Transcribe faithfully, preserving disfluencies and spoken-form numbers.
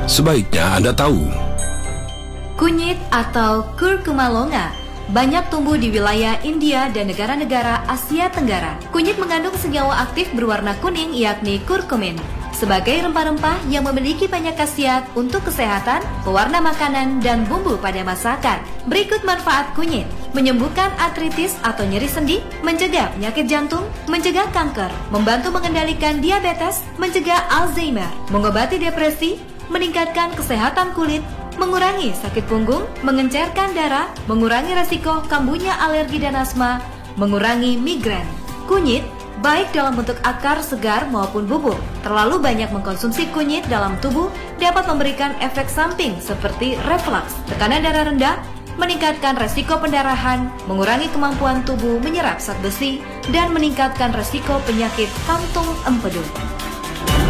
Sebaiknya Anda tahu. Kunyit atau curcuma longa banyak tumbuh di wilayah India dan negara-negara Asia Tenggara. Kunyit mengandung senyawa aktif berwarna kuning yakni kurkumin sebagai rempah-rempah yang memiliki banyak khasiat untuk kesehatan, pewarna makanan, dan bumbu pada masakan. Berikut manfaat kunyit: menyembuhkan artritis atau nyeri sendi, mencegah penyakit jantung, mencegah kanker, membantu mengendalikan diabetes, mencegah Alzheimer, mengobati depresi, meningkatkan kesehatan kulit, mengurangi sakit punggung, mengencerkan darah, mengurangi resiko kambuhnya alergi dan asma, mengurangi migrain. Kunyit baik dalam bentuk akar segar maupun bubuk. Terlalu banyak mengkonsumsi kunyit dalam tubuh dapat memberikan efek samping seperti reflux, tekanan darah rendah, meningkatkan resiko pendarahan, mengurangi kemampuan tubuh menyerap zat besi, dan meningkatkan resiko penyakit kantung empedu.